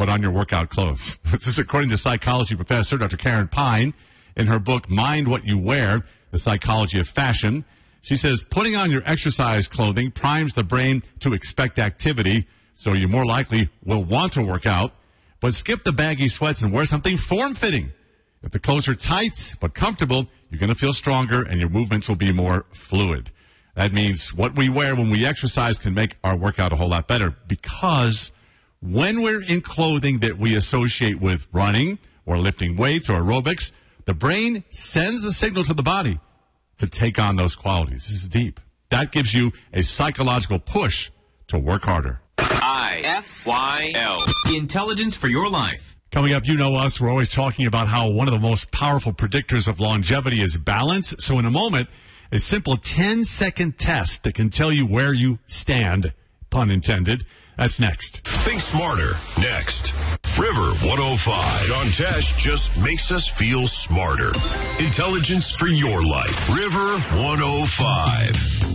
put on your workout clothes. This is according to psychology professor Dr. Karen Pine in her book, Mind What You Wear, The Psychology of Fashion. She says putting on your exercise clothing primes the brain to expect activity, so you more likely will want to work out. But skip the baggy sweats and wear something form-fitting. If the clothes are tight but comfortable, you're going to feel stronger and your movements will be more fluid. That means what we wear when we exercise can make our workout a whole lot better, because when we're in clothing that we associate with running or lifting weights or aerobics, the brain sends a signal to the body to take on those qualities. This is deep. That gives you a psychological push to work harder. IFYL. Intelligence for your life. Coming up, you know us. We're always talking about how one of the most powerful predictors of longevity is balance. So in a moment, a simple 10-second test that can tell you where you stand, pun intended. That's next. Think smarter. Next. River 105. John Tesh just makes us feel smarter. Intelligence for your life. River 105.